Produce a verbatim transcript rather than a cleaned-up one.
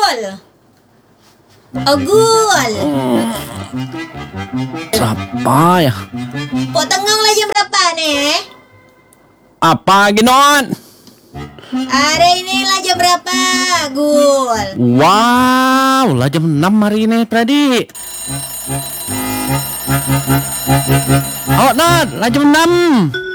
Gul. Oh, Gul. Siapa ya? Po tengong lah jam berapa nih? Apa ginon? Hari ini lah jam berapa, Gul? Wow, lah jam enam hari ini tadi. Oh, Nat, lah jam enam.